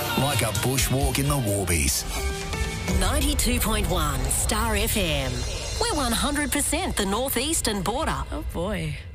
like a bushwalk in the Warbies. 92.1 Star FM. We're 100% the northeastern border. Oh boy.